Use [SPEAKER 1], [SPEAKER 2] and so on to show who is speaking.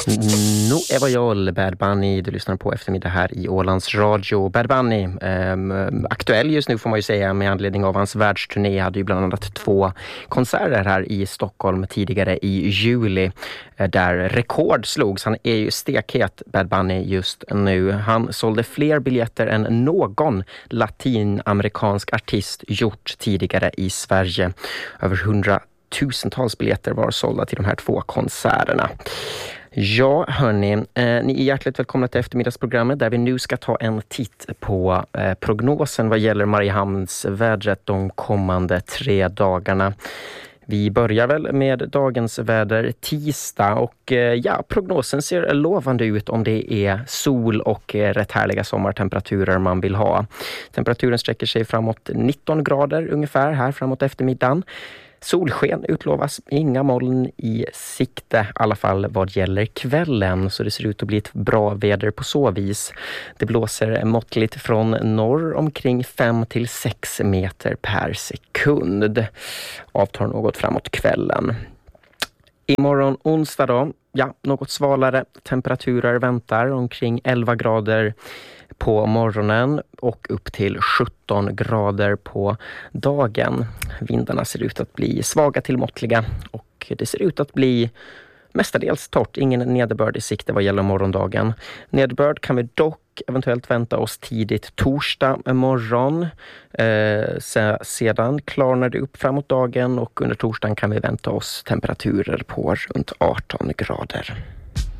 [SPEAKER 1] Eva Joll, Bad Bunny, du lyssnar på eftermiddag här i Ålands Radio. Bad Bunny, aktuell just nu får man ju säga med anledning av hans världsturné, hade ju bland annat 2 konserter här i Stockholm tidigare i juli där rekord slogs. Han är ju stekhet, Bad Bunny, just nu. Han sålde fler biljetter än någon latinamerikansk artist gjort tidigare i Sverige. Över 100,000-tals biljetter var sålda till de här 2 konserterna. Ja, hörni, ni är hjärtligt välkomna till eftermiddagsprogrammet där vi nu ska ta en titt på prognosen vad gäller Mariehamnsvädret de kommande 3 dagarna. Vi börjar väl med dagens väder tisdag och prognosen ser lovande ut om det är sol och rätt härliga sommartemperaturer man vill ha. Temperaturen sträcker sig framåt 19 grader ungefär här framåt eftermiddagen. Solsken utlovas, inga moln i sikte, i alla fall vad gäller kvällen, så det ser ut att bli ett bra väder på så vis. Det blåser måttligt från norr omkring 5-6 meter per sekund. Avtar något framåt kvällen. Imorgon onsdag då, något svalare temperaturer väntar omkring 11 grader på morgonen och upp till 17 grader på dagen. Vindarna ser ut att bli svaga till måttliga och det ser ut att bli mestadels torrt. Ingen nederbörd i sikte vad gäller morgondagen. Nederbörd kan vi dock eventuellt vänta oss tidigt torsdag morgon. Sedan klarnar det upp framåt dagen och under torsdagen kan vi vänta oss temperaturer på runt 18 grader.